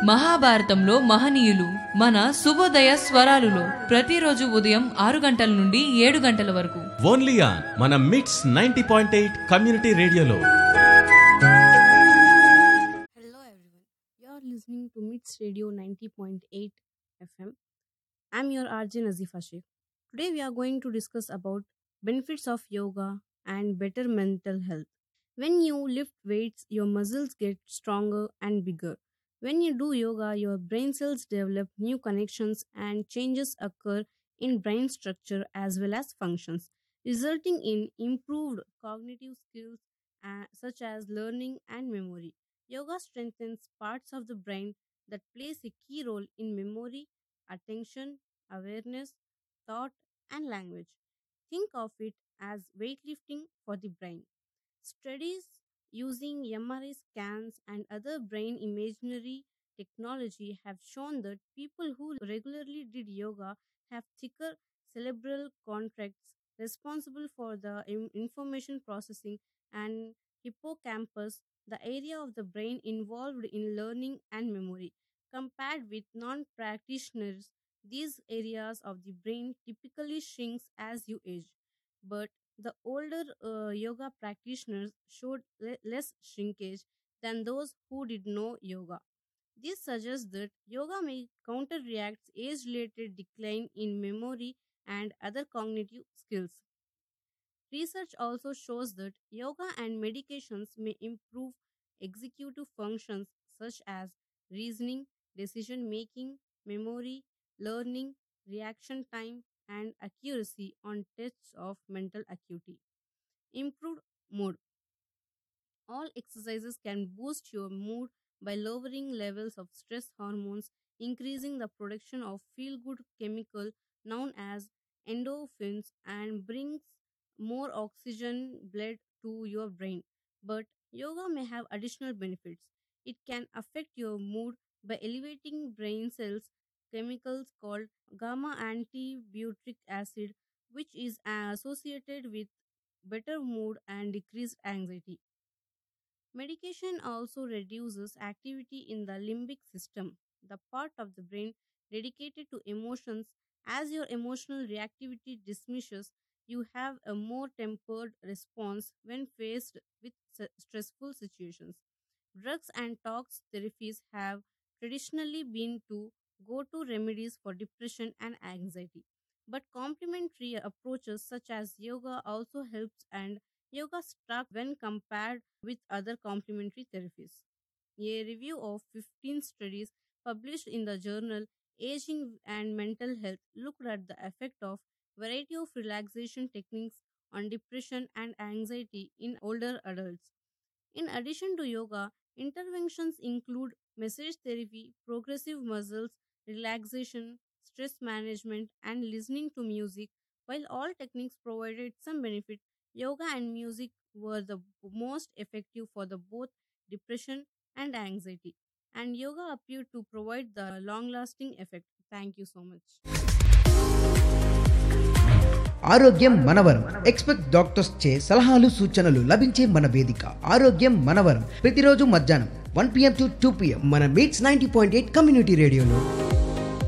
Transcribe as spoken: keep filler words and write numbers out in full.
మహాభారతంలో మహనీయులు మన శుభోదయ స్వరాలులో ప్రతిరోజు ఉదయం ఆరు గంటల నుండి ఏడు గంటల వరకు ఓన్లీ ఆన్ మన మిట్స్ నైంటీ పాయింట్ ఎయిట్ కమ్యూనిటీ రేడియోలో. Hello everyone, you are listening to MITS Radio ninety point eight F M. I'm your R J Nazifa Sheikh. Today we are going to discuss about benefits of yoga and better mental health. When you lift weights, your muscles get stronger and bigger. When you do yoga, your brain cells develop new connections and changes occur in brain structure as well as functions, resulting in improved cognitive skills uh, such as learning and memory. Yoga strengthens parts of the brain that plays a key role in memory, attention, awareness, thought, and language. Think of it as weightlifting for the brain. Studies using M R I scans and other brain imagery technology have shown that people who regularly did yoga have thicker cerebral cortex responsible for the in- information processing and hippocampus, the area of the brain involved in learning and memory. Compared with non-practitioners, these areas of the brain typically shrinks as you age. But the older uh, yoga practitioners showed le- less shrinkage than those who did no yoga. This suggests that yoga may counteract age-related decline in memory and other cognitive skills. Research also shows that yoga and medications may improve executive functions such as reasoning, decision making, memory, learning, reaction time, and accuracy on tests of mental acuity. Improved mood. All exercises can boost your mood by lowering levels of stress hormones, increasing the production of feel good chemical known as endorphins, and brings more oxygen blood to your brain. But yoga may have additional benefits. It can affect your mood by elevating brain cells chemicals called gamma antibutyric acid, which is uh, associated with better mood and decreased anxiety. Medication also reduces activity in the limbic system, the part of the brain dedicated to emotions. As your emotional reactivity diminishes, you have a more tempered response when faced with s- stressful situations. Drugs and talks therapies have traditionally been to go to remedies for depression and anxiety. But complementary approaches such as yoga also helps, and yoga struck when compared with other complementary therapies. A review of fifteen studies published in the journal Aging and Mental Health looked at the effect of variety of relaxation techniques on depression and anxiety in older adults. In addition to yoga, interventions include massage therapy, progressive muscles, relaxation, stress management, and listening to music. While all techniques provided some benefit, yoga and music were the most effective for the both depression and anxiety. And yoga appeared to provide the long lasting effect. Thank you so much. ఆరోగ్యం మనవరం expect doctors చే సలహాలు సూచనలు లభించే మన వేదిక ఆరోగ్యం మనవరం ప్రతిరోజు మధ్యాహ్నం one PM to two PM మన meets ninety point eight community రేడియోలో.